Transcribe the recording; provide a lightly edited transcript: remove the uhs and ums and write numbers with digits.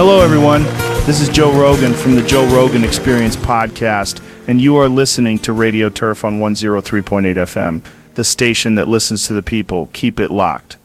Hello, everyone. This is Joe Rogan from the Joe Rogan Experience podcast, and you are listening to Radio Turf on 103.8 FM, the station that listens to the people. Keep it locked.